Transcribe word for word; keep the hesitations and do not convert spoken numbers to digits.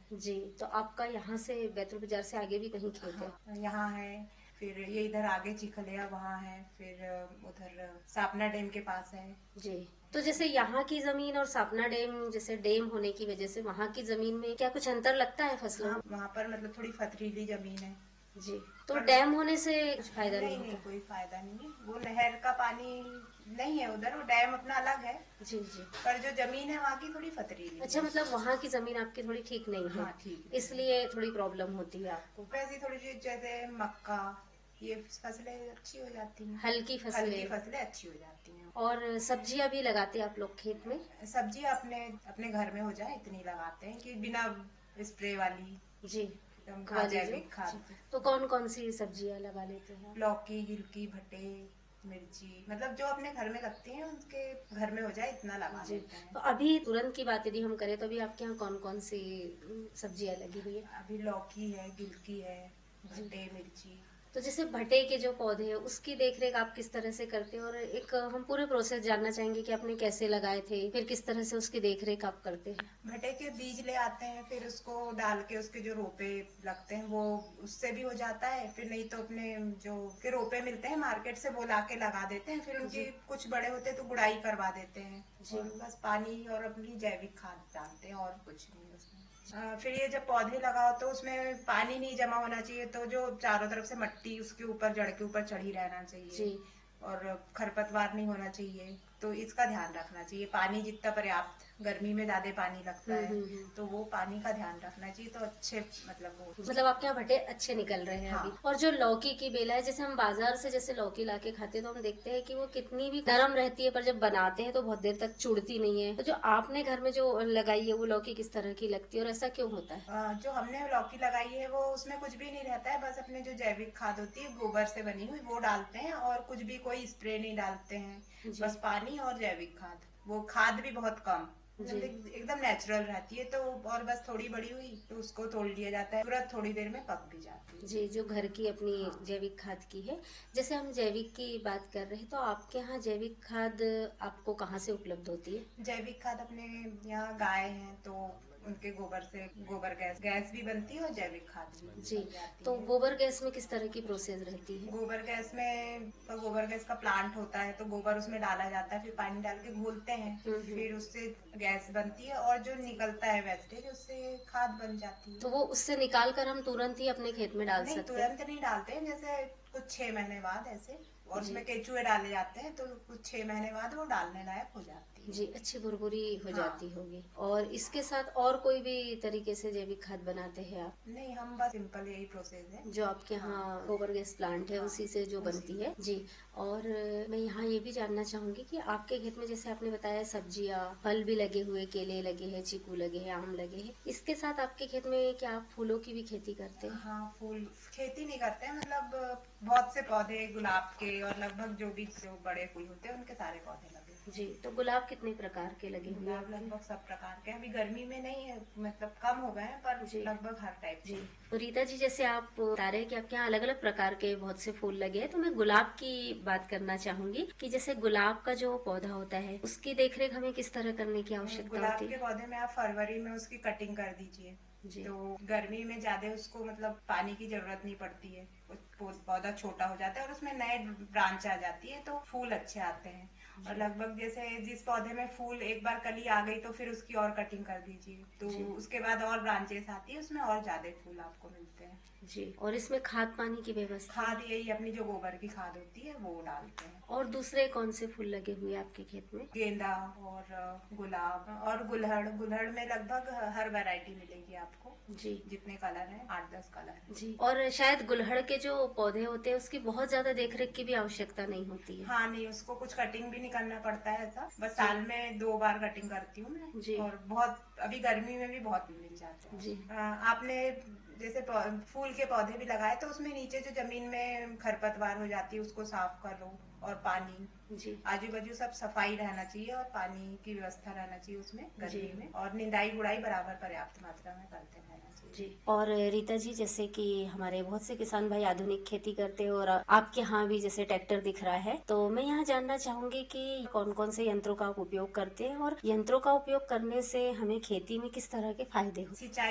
जी, तो आपका यहाँ से बैतूल बाजार से आगे भी कहीं खेत है? हाँ, यहाँ है, फिर ये इधर आगे चिखलिया वहाँ है, फिर उधर सापना डैम के पास है। जी, तो जैसे यहाँ की जमीन और सापना डैम, जैसे डैम होने की वजह से वहाँ की जमीन में क्या कुछ अंतर लगता है फसलों हाँ, में? वहाँ पर मतलब थोड़ी पथरीली जमीन है। जी, तो पर डैम होने से कुछ फायदा नहीं नहीं नहीं, होता? कोई फायदा नहीं है, वो नहर का पानी नहीं है उधर, वो डैम अपना अलग है। जी जी। पर जो जमीन है वहाँ की थोड़ी पथरीली अच्छा, है। मतलब वहाँ की जमीन आपकी थोड़ी ठीक नहीं है, हाँ, ठीक नहीं है। इसलिए थोड़ी प्रॉब्लम होती है आपको। वैसी थोड़ी सी जैसे मक्का, ये फसलें अच्छी हो जाती हैं। हल्की हल्की फसलें। फसलें अच्छी हो जाती हैं। और सब्जियां भी लगाते हैं आप लोग खेत में? सब्जी अपने अपने घर में हो जाए इतनी लगाते हैं कि बिना स्प्रे वाली, जी, एकदम खाद, वाली जो। जैविक जी, खाद। तो कौन कौन सी सब्जियां लगा लेते हैं आप? लौकी, गिलकी, भटे, मिर्ची, मतलब जो अपने घर में लगती हैं उनके घर में हो जाए इतना लगा जी, लेते हैं। तो अभी तुरंत की बात यदि हम करें तो अभी आपके यहाँ कौन कौन सी सब्जियां लगी हुई है? अभी लौकी है, गिलकी है, जी, भटे, मिर्ची। तो जैसे भटे के जो पौधे हैं उसकी देख रेख आप किस तरह से करते हैं, और एक हम पूरे प्रोसेस जानना चाहेंगे कि आपने कैसे लगाए थे, फिर किस तरह से उसकी देख रेख आप करते हैं? भटे के बीज ले आते हैं, फिर उसको डाल के उसके जो रोपे लगते हैं वो उससे भी हो जाता है, फिर नहीं तो अपने जो के रोपे मिलते हैं मार्केट से वो ला के लगा देते हैं, फिर उनकी जी कुछ बड़े होते हैं तो गुड़ाई करवा देते हैं। जी। और बस पानी और अपनी जैविक खाद डालते हैं और कुछ नहीं उसमें। आ, फिर ये जब पौधे लगाओ तो उसमें पानी नहीं जमा होना चाहिए, तो जो चारों तरफ से मट्टी उसके ऊपर, जड़ के ऊपर चढ़ी रहना चाहिए। जी और खरपतवार नहीं होना चाहिए, तो इसका ध्यान रखना चाहिए। पानी जितना पर्याप्त, गर्मी में ज्यादा पानी लगता हम्म है हम्म हम्म। तो वो पानी का ध्यान रखना चाहिए, तो अच्छे मतलब वो। मतलब आपके यहाँ भटे अच्छे निकल रहे हैं हाँ। अभी। और जो लौकी की बेला है, जैसे हम बाजार से जैसे लौकी लाके खाते हैं तो हम देखते हैं कि वो कितनी भी नरम रहती है, पर जब बनाते हैं तो बहुत देर तक चुड़ती नहीं है। तो जो आपने घर में जो लगाई है वो लौकी किस तरह की लगती है और ऐसा क्यों होता है? आ, जो हमने लौकी लगाई है वो उसमें कुछ भी नहीं रहता है, बस अपने जो जैविक खाद होती है गोबर से बनी हुई वो डालते हैं, और कुछ भी कोई स्प्रे नहीं डालते हैं। जी बस पानी और जैविक खाद, वो खाद भी बहुत कम, जी। मतलब एकदम नेचुरल रहती है। तो और बस थोड़ी बड़ी हुई तो उसको तोड़ लिया जाता है, तुरंत थोड़ी देर में पक भी जाती है। जी, जो घर की अपनी हाँ। जैविक खाद की है। जैसे हम जैविक की बात कर रहे हैं तो आपके यहाँ जैविक खाद आपको कहाँ से उपलब्ध होती है? जैविक खाद अपने यहाँ गाय हैं तो उनके गोबर से गोबर गैस गैस भी बनती है और जैविक खाद भी जी, बन जाती तो है। गोबर गैस में किस तरह की प्रोसेस रहती है? गोबर गैस में तो गोबर गैस का प्लांट होता है, तो गोबर उसमें डाला जाता है, फिर पानी डाल के घोलते हैं, हम्म हम्म। फिर उससे गैस बनती है, और जो निकलता है वेस्टेज उससे खाद बन जाती तो है। वो उससे निकाल कर हम तुरंत ही अपने खेत में डाल नहीं, सकते हैं? तुरंत नहीं डालते हैं, जैसे कुछ छह महीने बाद ऐसे, और जी उसमें केचुए डाले जाते हैं तो कुछ छह महीने बाद वो डालने लायक हो जाती है। जी, अच्छी भुरभुरी हो हाँ। जाती होगी। और इसके साथ और कोई भी तरीके से जैविक खाद बनाते हैं आप? नहीं, हम बस सिंपल यही प्रोसेस है। जो आपके हाँ। यहाँ गोबर गैस प्लांट है हाँ, उसी से जो उसी बनती से। है। जी। और अ, मैं यहाँ ये भी जानना चाहूंगी कि आपके खेत में जैसे आपने बताया सब्जियाँ, फल भी लगे हुए, केले लगे हैं, चीकू लगे हैं, आम लगे हैं, इसके साथ आपके खेत में क्या आप फूलों की भी खेती करते हैं? हाँ, फूल खेती नहीं करते हैं, मतलब बहुत से पौधे गुलाब के, और लगभग जो भी जो बड़े फूल होते हैं उनके सारे पौधे लगे हुए जी, तो गुलाब कितने प्रकार के लगे हैं। हुए हैं गुलाब आपके? लगभग सब प्रकार के हैं। अभी गर्मी में नहीं है, मतलब कम हो गए हैं, पर जी लगभग हर टाइप जी। के। तो रीता जी, जैसे आप बता रहे हैं कि आपके यहाँ अलग अलग प्रकार के बहुत से फूल लगे हैं, तो मैं गुलाब की बात करना चाहूंगी कि जैसे गुलाब का जो पौधा होता है उसकी देखरेख हमें किस तरह करने की आवश्यकता गुलाब होती के है? पौधे में आप फरवरी में उसकी कटिंग कर दीजिए, जी तो गर्मी में ज्यादा उसको मतलब पानी की जरूरत नहीं पड़ती है, पौधा छोटा हो जाता है और उसमें नए ब्रांच आ जाती है, तो फूल अच्छे आते हैं। और लगभग जैसे जिस पौधे में फूल एक बार कली आ गई तो फिर उसकी और कटिंग कर दीजिए, तो जी उसके बाद और ब्रांचेस आती है, उसमें और ज्यादा फूल आपको मिलते हैं। जी। और इसमें खाद पानी की व्यवस्था? खाद यही अपनी जो गोबर की खाद होती है वो डालते हैं। और दूसरे कौन से फूल लगे हुए हैं आपके खेत में? गेंदा और गुलाब और गुलहड़। गुलहड़ में लगभग हर वैरायटी मिलेगी आपको, जी जितने कलर हैं, आठ दस कलर हैं। जी। और शायद गुलहड़ के जो पौधे होते हैं उसकी बहुत ज्यादा देखरेख की भी आवश्यकता नहीं होती है? हाँ, नहीं, उसको कुछ कटिंग भी नहीं करना पड़ता है ऐसा, बस जी साल में दो बार कटिंग करती हूँ मैं। जी और बहुत अभी गर्मी में भी बहुत मिल जाते हैं। जी आ, आपने जैसे फूल के पौधे भी लगाए तो उसमें नीचे जो जमीन में खरपतवार हो जाती है उसको साफ करो, और पानी, जी आजू बाजू सब सफाई रहना चाहिए, और पानी की व्यवस्था रहना चाहिए उसमें जी गर्मी में, और निंदाई गुड़ाई बराबर पर्याप्त मात्रा में करते रहना चाहिए। जी। और रीता जी, जैसे कि हमारे बहुत से किसान भाई आधुनिक खेती करते हैं और आपके यहाँ भी जैसे ट्रैक्टर दिख रहा है, तो मैं यहाँ जानना चाहूंगी कि कौन कौन से यंत्रों का आप उपयोग करते हैं और यंत्रों का उपयोग करने से हमें खेती में किस तरह के फायदे होते हैं? सिंचाई